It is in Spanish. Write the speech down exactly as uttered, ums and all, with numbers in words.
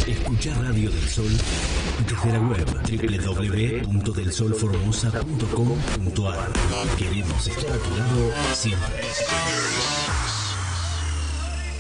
Escucha Radio del Sol desde la web doble u doble u doble u punto del sol formosa punto com punto a r. Queremos estar a tu lado siempre.